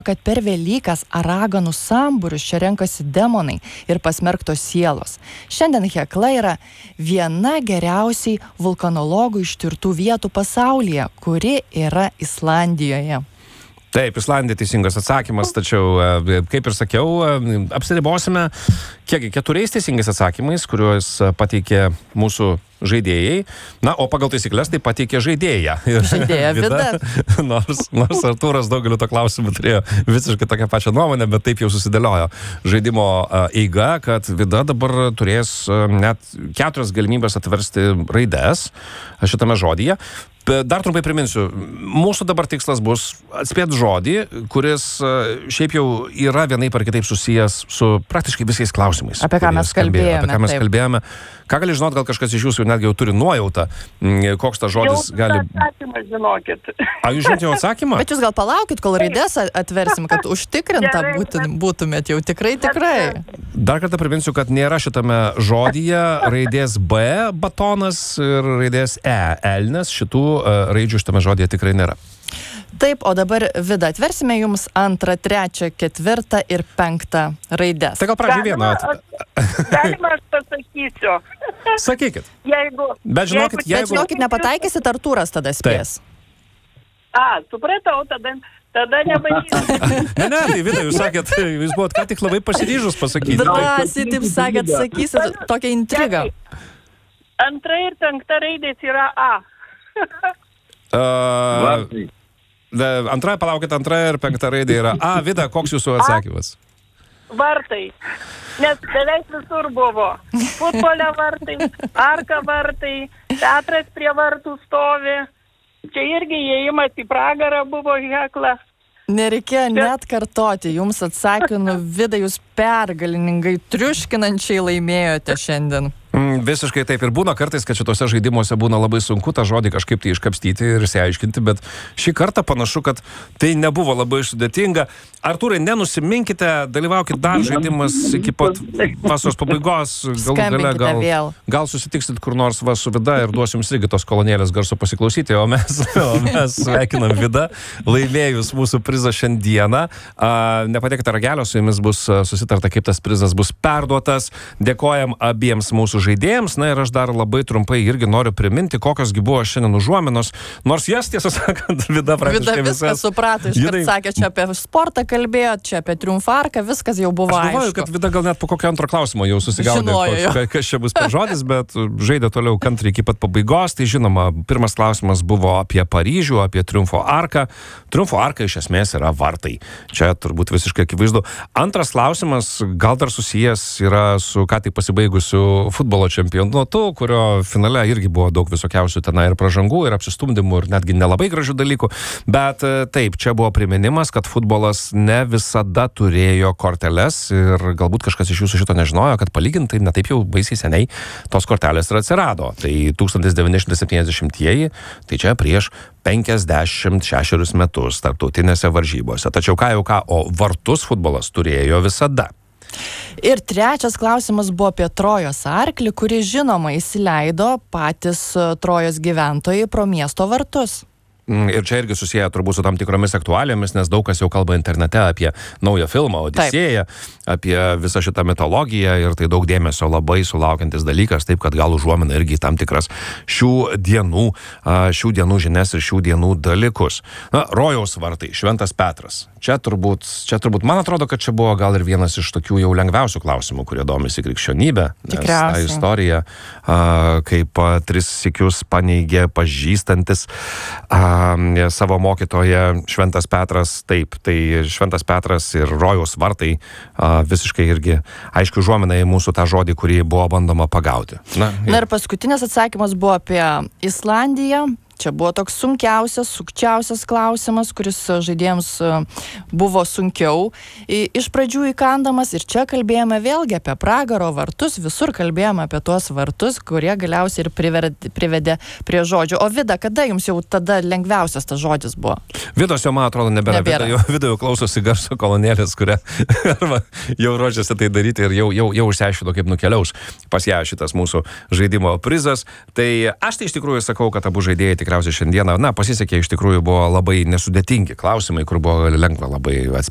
kad per Velykas raganų sambūrius čia renkasi demonai ir pasmerktos sielos. Šiandien Hekla yra viena geriausiai vulkanologų ištirtų vietų pasaulyje, kuri yra Islandijoje. Taip, Islandija teisingas atsakymas, tačiau, kaip ir sakiau, apsiribosime 4 teisingais atsakymais, kuriuos pateikė mūsų žaidėjai. Na, o pagal taisyklės tai pateikė žaidėja. Žaidėja Vida. Nors Artūras daugeliu to klausimų turėjo visiškai tokią pačią nuomonę, bet taip jau susidėliojo žaidimo eiga, kad Vida dabar turės net 4 galimybės atversti raides šitame žodyje. Dar trumpai priminsiu, mūsų dabar tikslas bus atspėti žodį, kuris šiaip jau yra vienaip ar kitaip susijęs su praktiškai visais klausimais. Apie ką mes kalbėjome. Ką gali žinot, gal kažkas iš jūsų netgi jau turi nuojautą, koks tas žodis gali... Jau atsakymą žinokit. A, jūs žinote jau atsakymą? Bet jūs gal palaukit, kol raides atversim, kad užtikrinta būtumėt jau tikrai. Dar kartą priminsiu, kad nėra šitame žodyje raidės B batonas ir raidės E elnes. Šitų raidžių šitame žodyje tikrai nėra. Taip, o dabar, Vida, atversime jums 2, 3, 4 ir 5 raides. Tai gal pradžiai vieną. Galima aš pasakysiu. Sakykit. Bet žinokit, nepataikysit, Artūras tada spės. Supratau, tada nebandysiu. Ne, tai Vida, jūs sakėt, jūs buvot ką tik labai pasiryžus pasakyti. Drąsiai, taip sakėt, sakysit tokią intrigą. 2 ir 5 raidės yra A. Palaukit, 2 ir 5 raidė yra A. Vida, koks jūsų atsakymas? Vartai. Nes beveik visur buvo. Futbole vartai, Arka vartai, teatras prie vartų stovi. Čia irgi įėjimas į pragarą buvo Hekla. Nereikėjo net kartoti. Jums atsakinu, Vida, jūs pergaliningai, triuškinančiai laimėjote šiandien. Visiškai taip ir būna kartais, kad šitose žaidimuose būna labai sunku tą žodį kažkaip tai iškapstyti ir išsiaiškinti, bet šį kartą panašu, kad tai nebuvo labai sudėtinga. Artūrai, nenusiminkite, dalyvaukit dar žaidimas iki pat vasaros pabaigos. Gal susitiksit kur nors su Vida ir duosim irgi tos kolonėlės garso pasiklausyti, o mes sveikinam Vida, laimėjus mūsų prizą šiandieną. Nepadėkite ragelio, su jumis bus susitarta, kaip tas prizas bus perduotas. Dėkojam abiems mūsų žaidėjams. Na ir aš dar labai trumpai irgi noriu priminti, kokiosgi buvo šiandien užuominos. Nors jas, tiesą sakant, Vida praktiškai viską suprato. Iškart sakė, čia apie sportą kalbėjo, čia apie triumfarką, viskas jau buvo aišku. Aš galvoju, kad Vida gal net po kokio antro klausimo jau susigaudė, kas čia bus per žodis, bet žaidė toliau kantriai iki pat pabaigos. Tai žinoma, pirmas klausimas buvo apie Paryžių, apie Triumfo arką. Triumfo arka iš esmės yra vartai. Čia turbūt visiškai akivaizdu. Antras klausimas gal dar susijęs yra su ką tik pasibaigusiu futbolo čempionatu, kurio finale irgi buvo daug visokiausių tenai ir pražangų, ir apsistumdymų, ir netgi nelabai gražių dalykų. Bet taip, čia buvo priminimas, kad futbolas ne visada turėjo korteles ir galbūt kažkas iš jūsų šito nežinojo, kad palyginti ne taip jau baisiai seniai tos kortelės ir atsirado. Tai 1970-ieji, tai čia prieš 56 metus tarptautinėse varžybose. Tačiau ką, o vartus futbolas turėjo visada. Ir trečias klausimas buvo apie Trojos arklį, kurį žinoma įsileido patys Trojos gyventojai pro miesto vartus. Ir čia irgi susiję turbūt su tam tikromis aktualijomis, nes daug kas jau kalba internete apie naują filmą Odisėją, apie visą šitą mitologiją ir tai daug dėmesio labai sulaukiantis dalykas, taip kad gal užuomina irgi tam tikras šių dienų žinias ir šių dienų dalykus. Na, Rojaus vartai, Šventas Petras. Čia turbūt, man atrodo, kad čia buvo gal ir vienas iš tokių jau lengviausių klausimų, kurie domisi krikščionybę. Nes ta istorija, kaip 3 sykius paneigė pažįstantis savo mokytoją Šventas Petras, taip, tai Šventas Petras ir Rojaus vartai visiškai irgi aišku užuomina į mūsų tą žodį, kurį buvo bandoma pagauti. Na ir paskutinis atsakymas buvo apie Islandiją. Čia buvo toks sukčiausias klausimas, kuris žaidėjams buvo sunkiau iš pradžių įkandamas. Ir čia kalbėjome vėlgi apie pragaro vartus, visur kalbėjome apie tuos vartus, kurie galiausiai ir privedė prie žodžių. O Vida, kada jums jau tada lengviausias tas žodis buvo? Vidos jau, man atrodo, nebėra. Vida jau klausosi garso kolonėlės, kuria jau ruošiasi tai daryti ir jau išsiaiškino, kaip nukeliaus pas ją šitas mūsų žaidimo prizas. Tai aš tai iš tikrųjų sakau, kad abu žaidėjai tikriausiai šiandieną, pasisekė, iš tikrųjų buvo labai nesudėtingi klausimai, kur buvo lengva labai atspėti.